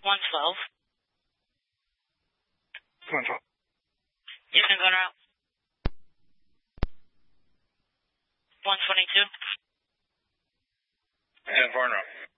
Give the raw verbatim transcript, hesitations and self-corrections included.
one twelve. one twelve. You can go now. one twenty-two. And Varno.